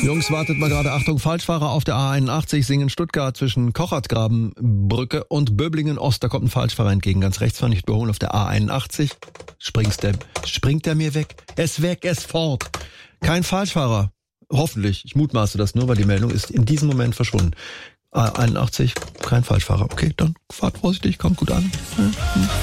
Jungs, wartet mal gerade. Achtung, Falschfahrer auf der A81 Singen Stuttgart zwischen Kochertgrabenbrücke und Böblingen Ost. Da kommt ein Falschfahrer entgegen. Ganz rechts fahren, nicht überholen auf der A81. Springt der mir weg? Er ist weg, er ist fort. Kein Falschfahrer. Hoffentlich. Ich mutmaße das nur, weil die Meldung ist in diesem Moment verschwunden. A81, kein Falschfahrer. Okay, dann fahrt vorsichtig, kommt gut an.